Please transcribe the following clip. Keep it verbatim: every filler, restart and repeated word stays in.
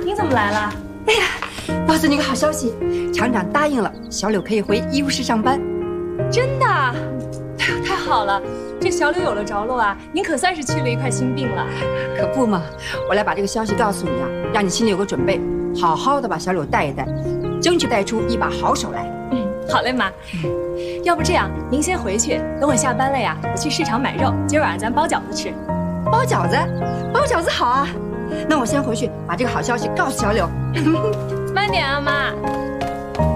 你怎么来了？ 哎呀，告诉你个好消息，厂长答应了，小柳可以回医务室上班。 真的？哎呦，太好了！这小柳有了着落啊，您可算是去了一块心病了。 可不嘛，我来把这个消息告诉你啊，让你心里有个准备，好好的把小柳带一带，争取带出一把好手来。 嗯，好嘞，妈。要不这样，您先回去，等我下班了呀，我去市场买肉，今儿晚上咱包饺子吃。 包饺子，包饺子好啊！那我先回去把这个好消息告诉小柳。 慢点啊，妈。